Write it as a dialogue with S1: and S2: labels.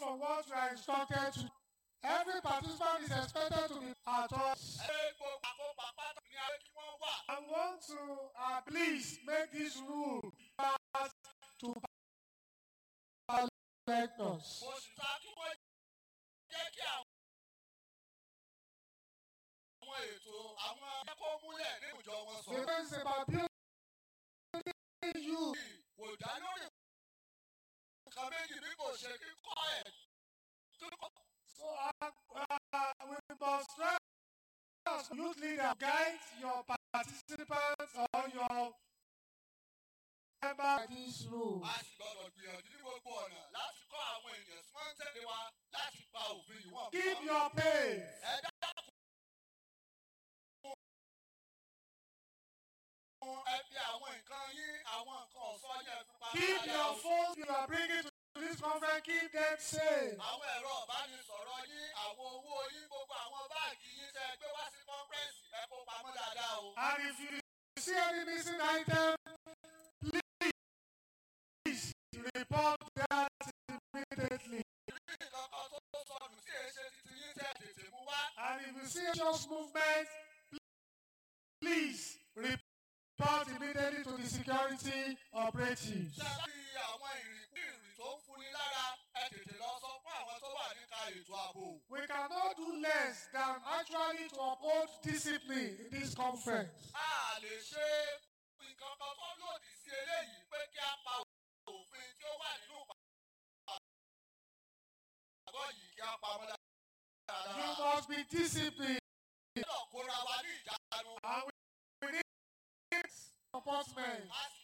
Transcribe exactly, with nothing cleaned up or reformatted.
S1: on what you are instructed to. Every participant is expected to be at us. I want to uh, please make this rule pass to electors. Because it's about building you. So uh, uh, we must try as youth leader guide your participants or your member this rule. Keep your pace. Keep your phones you are bringing to this conference, keep them safe. And if you see any missing item, please report that immediately. And if you see a just movement, please report immediately to the security operatives. We cannot do less than actually to uphold discipline in this conference. You must be disciplined. And we need enforcement.